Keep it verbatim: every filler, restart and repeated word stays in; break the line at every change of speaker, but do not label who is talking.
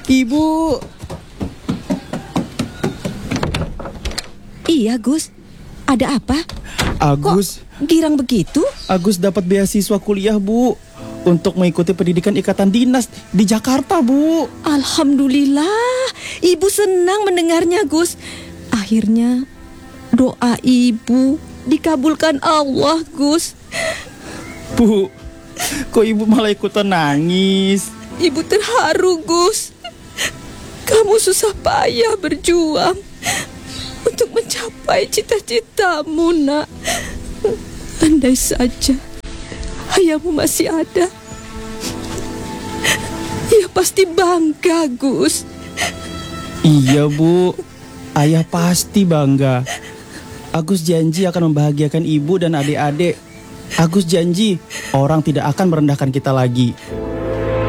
Ibu.
Iya, Gus. Ada apa?
Agus.
Kok girang begitu?
Agus dapat beasiswa kuliah, Bu. Untuk mengikuti pendidikan ikatan dinas di Jakarta, Bu.
Alhamdulillah. Ibu senang mendengarnya, Gus. Akhirnya doa ibu dikabulkan Allah, Gus.
Bu, kok ibu malah ikutan nangis?
Ibu terharu, Gus. Kamu susah payah berjuang untuk mencapai cita-citamu, nak. Andai saja ayahmu masih ada, ia pasti bangga, Gus.
Iya, Bu. Ayah pasti bangga. Agus janji akan membahagiakan ibu dan adik-adik. Agus janji orang tidak akan merendahkan kita lagi.